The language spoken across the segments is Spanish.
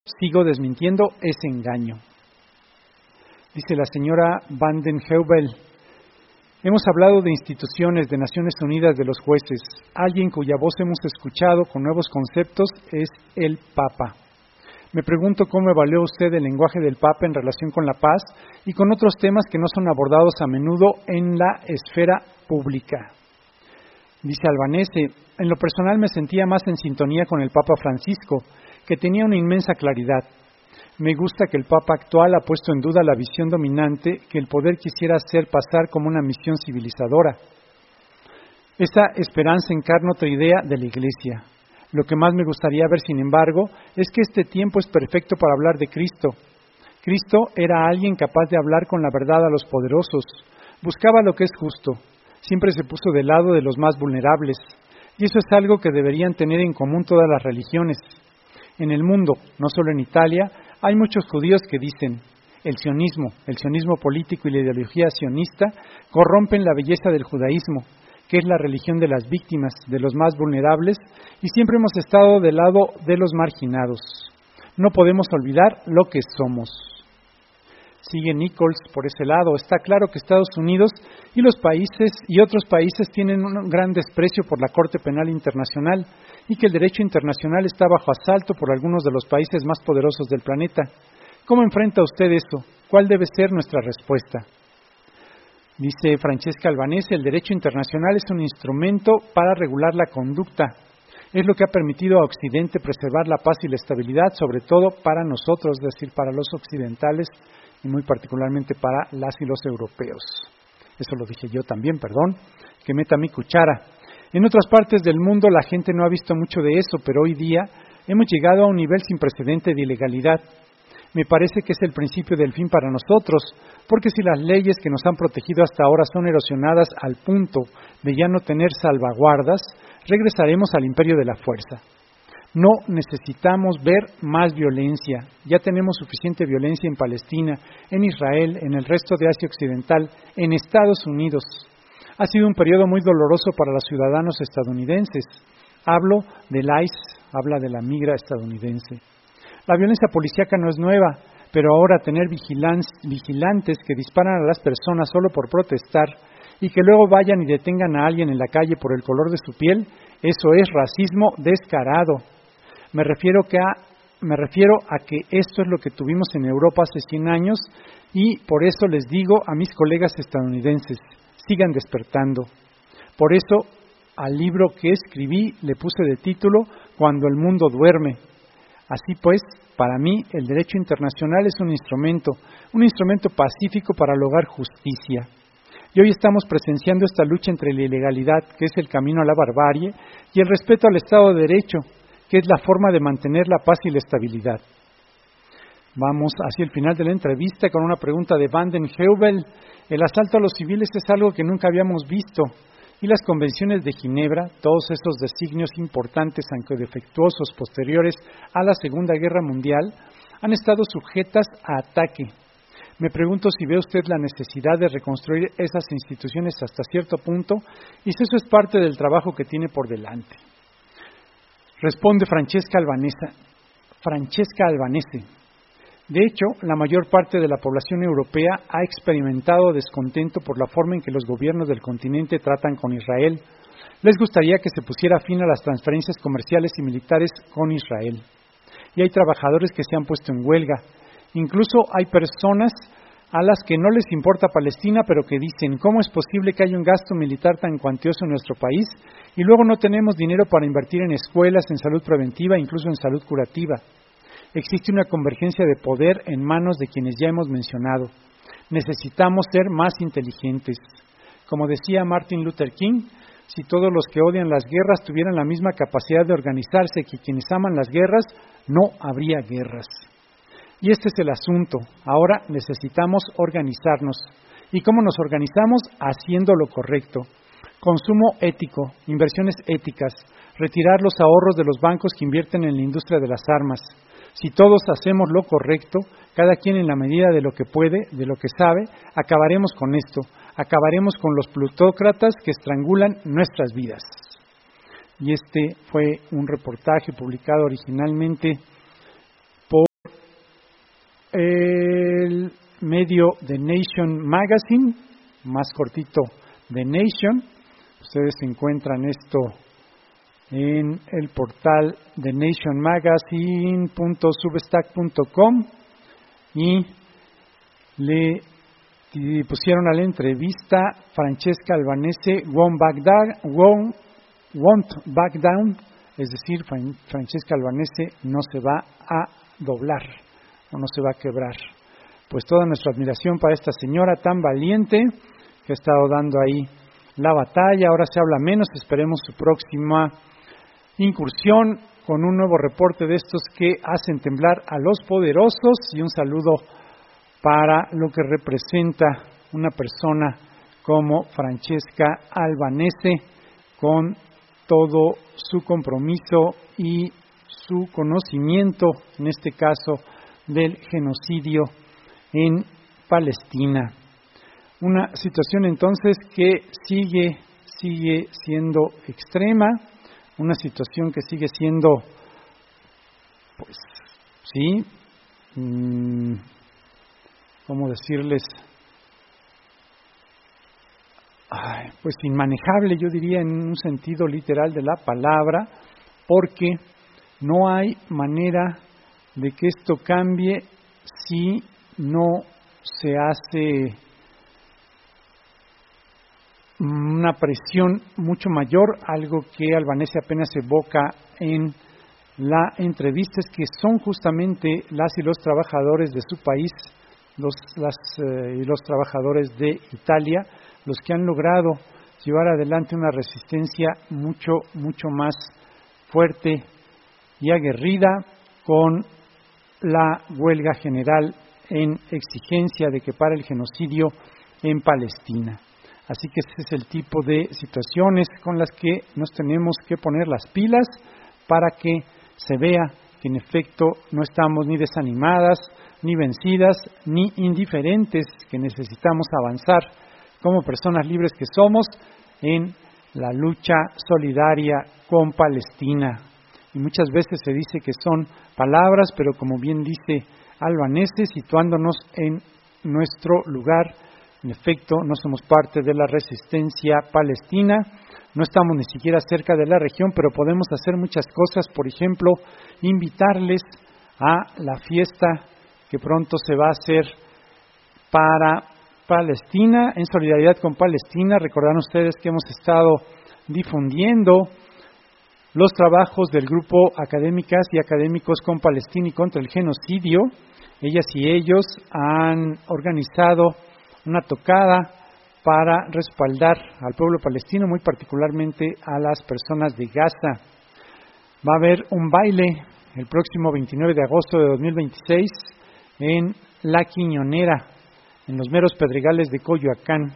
sigo desmintiendo ese engaño. Dice la señora Van den Heuvel: hemos hablado de instituciones, de Naciones Unidas, de los jueces. Alguien cuya voz hemos escuchado con nuevos conceptos es el Papa. Me pregunto cómo evalúa usted el lenguaje del Papa en relación con la paz y con otros temas que no son abordados a menudo en la esfera pública. Dice Albanese: en lo personal me sentía más en sintonía con el Papa Francisco, que tenía una inmensa claridad. Me gusta que el Papa actual ha puesto en duda la visión dominante que el poder quisiera hacer pasar como una misión civilizadora. Esta esperanza encarna otra idea de la Iglesia. Lo que más me gustaría ver, sin embargo, es que este tiempo es perfecto para hablar de Cristo. Cristo era alguien capaz de hablar con la verdad a los poderosos, buscaba lo que es justo, siempre se puso del lado de los más vulnerables, y eso es algo que deberían tener en común todas las religiones. En el mundo, no solo en Italia, hay muchos judíos que dicen: el sionismo político y la ideología sionista corrompen la belleza del judaísmo, que es la religión de las víctimas, de los más vulnerables, y siempre hemos estado del lado de los marginados. No podemos olvidar lo que somos. Sigue Nichols por ese lado. Está claro que Estados Unidos y los países y otros países tienen un gran desprecio por la Corte Penal Internacional y que el derecho internacional está bajo asalto por algunos de los países más poderosos del planeta. ¿Cómo enfrenta usted eso? ¿Cuál debe ser nuestra respuesta? Dice Francesca Albanese: el derecho internacional es un instrumento para regular la conducta. Es lo que ha permitido a Occidente preservar la paz y la estabilidad, sobre todo para nosotros, es decir, para los occidentales y muy particularmente para las y los europeos. Eso lo dije yo también, perdón, que meta mi cuchara. En otras partes del mundo la gente no ha visto mucho de eso, pero hoy día hemos llegado a un nivel sin precedente de ilegalidad. Me parece que es el principio del fin para nosotros, porque si las leyes que nos han protegido hasta ahora son erosionadas al punto de ya no tener salvaguardas, regresaremos al imperio de la fuerza. No necesitamos ver más violencia. Ya tenemos suficiente violencia en Palestina, en Israel, en el resto de Asia Occidental, en Estados Unidos. Ha sido un periodo muy doloroso para los ciudadanos estadounidenses. Hablo del ICE, habla de la migra estadounidense. La violencia policíaca no es nueva, pero ahora tener vigilantes que disparan a las personas solo por protestar y que luego vayan y detengan a alguien en la calle por el color de su piel, eso es racismo descarado. Me refiero a que esto es lo que tuvimos en Europa hace 100 años y por eso les digo a mis colegas estadounidenses: sigan despertando. Por eso al libro que escribí le puse de título Cuando el mundo duerme. Así pues, para mí el derecho internacional es un instrumento pacífico para lograr justicia. Y hoy estamos presenciando esta lucha entre la ilegalidad, que es el camino a la barbarie, y el respeto al Estado de Derecho, que es la forma de mantener la paz y la estabilidad. Vamos hacia el final de la entrevista con una pregunta de Van den Heuvel. El asalto a los civiles es algo que nunca habíamos visto, y las convenciones de Ginebra, todos esos designios importantes, aunque defectuosos, posteriores a la Segunda Guerra Mundial, han estado sujetas a ataque. Me pregunto si ve usted la necesidad de reconstruir esas instituciones hasta cierto punto y si eso es parte del trabajo que tiene por delante. Responde Francesca Albanese. De hecho, la mayor parte de la población europea ha experimentado descontento por la forma en que los gobiernos del continente tratan con Israel. Les gustaría que se pusiera fin a las transferencias comerciales y militares con Israel. Y hay trabajadores que se han puesto en huelga. Incluso hay personas a las que no les importa Palestina, pero que dicen: ¿cómo es posible que haya un gasto militar tan cuantioso en nuestro país y luego no tenemos dinero para invertir en escuelas, en salud preventiva, incluso en salud curativa? Existe una convergencia de poder en manos de quienes ya hemos mencionado. Necesitamos ser más inteligentes. Como decía Martin Luther King, si todos los que odian las guerras tuvieran la misma capacidad de organizarse que quienes aman las guerras, no habría guerras. Y este es el asunto. Ahora necesitamos organizarnos. ¿Y cómo nos organizamos? Haciendo lo correcto. Consumo ético, inversiones éticas, retirar los ahorros de los bancos que invierten en la industria de las armas. Si todos hacemos lo correcto, cada quien en la medida de lo que puede, de lo que sabe, acabaremos con esto. Acabaremos con los plutócratas que estrangulan nuestras vidas. Y este fue un reportaje publicado originalmente el medio The Nation Magazine, más cortito, The Nation. Ustedes encuentran esto en el portal thenationmagazine.substack.com y le pusieron a la entrevista Francesca Albanese won't back down, es decir, Francesca Albanese no se va a doblar o no se va a quebrar. Pues toda nuestra admiración para esta señora tan valiente que ha estado dando ahí la batalla. Ahora se habla menos, esperemos su próxima incursión con un nuevo reporte de estos que hacen temblar a los poderosos, y un saludo para lo que representa una persona como Francesca Albanese, con todo su compromiso y su conocimiento, en este caso, del genocidio en Palestina. Una situación entonces que sigue siendo extrema, una situación que sigue siendo, pues, sí, ¿cómo decirles? Pues inmanejable, yo diría, en un sentido literal de la palabra, porque no hay manera de que esto cambie si no se hace una presión mucho mayor. Algo que Albanese apenas evoca en la entrevista es que son justamente las y los trabajadores de su país, y los trabajadores de Italia, los que han logrado llevar adelante una resistencia mucho más fuerte y aguerrida, con la huelga general en exigencia de que pare el genocidio en Palestina. Así que ese es el tipo de situaciones con las que nos tenemos que poner las pilas para que se vea que en efecto no estamos ni desanimadas, ni vencidas, ni indiferentes, que necesitamos avanzar como personas libres que somos en la lucha solidaria con Palestina. Y muchas veces se dice que son palabras, pero como bien dice Albanese, situándonos en nuestro lugar, en efecto, no somos parte de la resistencia palestina, no estamos ni siquiera cerca de la región, pero podemos hacer muchas cosas. Por ejemplo, invitarles a la fiesta que pronto se va a hacer para Palestina, en solidaridad con Palestina. Recordarán ustedes que hemos estado difundiendo los trabajos del grupo Académicas y Académicos con Palestina y contra el genocidio. Ellas y ellos han organizado una tocada para respaldar al pueblo palestino, muy particularmente a las personas de Gaza. Va a haber un baile el próximo 29 de agosto de 2026 en La Quiñonera, en los meros pedregales de Coyoacán.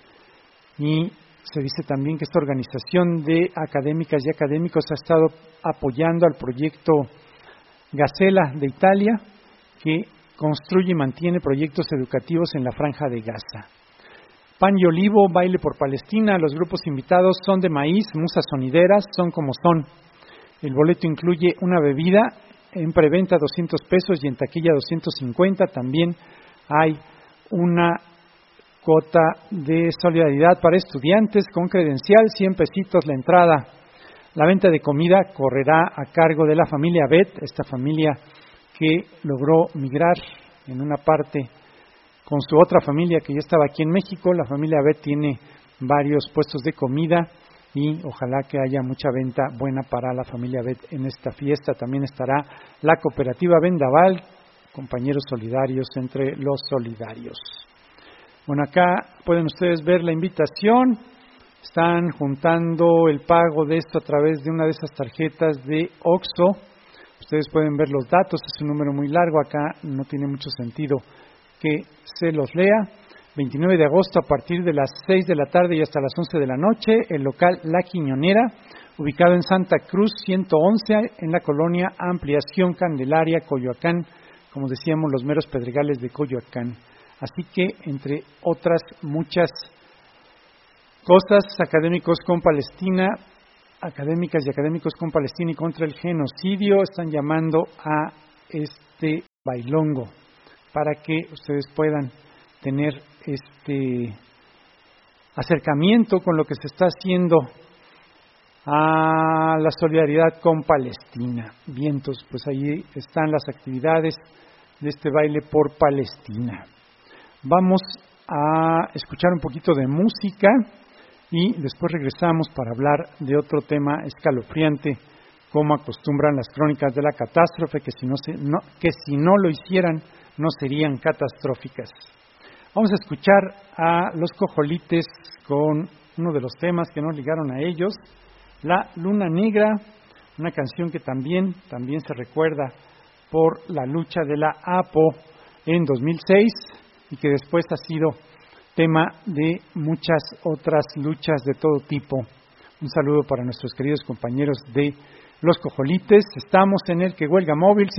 Y se dice también que esta organización de académicas y académicos ha estado apoyando al proyecto Gacela de Italia, que construye y mantiene proyectos educativos en la Franja de Gaza. Pan y Olivo, baile por Palestina. Los grupos invitados son de maíz, musas sonideras, son como son. El boleto incluye una bebida, en preventa 200 pesos y en taquilla 250. También hay una cuota de solidaridad para estudiantes con credencial, 100 pesitos la entrada. La venta de comida correrá a cargo de la familia Bet, esta familia que logró migrar en una parte con su otra familia que ya estaba aquí en México. La familia Bet tiene varios puestos de comida y ojalá que haya mucha venta buena para la familia Bet en esta fiesta. También estará la cooperativa Vendaval, compañeros solidarios entre los solidarios. Bueno, acá pueden ustedes ver la invitación. Están juntando el pago de esto a través de una de esas tarjetas de OXXO. Ustedes pueden ver los datos, es un número muy largo, acá no tiene mucho sentido que se los lea. 29 de agosto a partir de las 6 de la tarde y hasta las 11 de la noche, el local La Quiñonera, ubicado en Santa Cruz 111, en la colonia Ampliación Candelaria, Coyoacán, como decíamos, los meros pedregales de Coyoacán. Así que, entre otras muchas cosas, académicos con Palestina, académicas y académicos con Palestina y contra el genocidio están llamando a este bailongo para que ustedes puedan tener este acercamiento con lo que se está haciendo a la solidaridad con Palestina. Vientos, pues ahí están las actividades de este baile por Palestina. Vamos a escuchar un poquito de música y después regresamos para hablar de otro tema escalofriante, como acostumbran las crónicas de la catástrofe, que si no lo hicieran no serían catastróficas. Vamos a escuchar a Los Cojolites con uno de los temas que nos ligaron a ellos, La Luna Negra, una canción que también se recuerda por la lucha de la APO en 2006 y que después ha sido tema de muchas otras luchas de todo tipo. Un saludo para nuestros queridos compañeros de Los Cojolites. Estamos en el Que Huelga Móvil,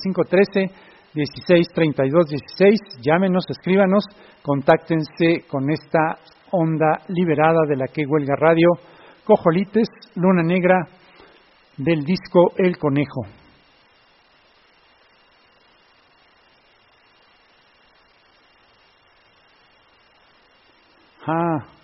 5513-1632-16. Llámenos, escríbanos, contáctense con esta onda liberada de la Que Huelga Radio. Cojolites, Luna Negra, del disco El Conejo. Ah,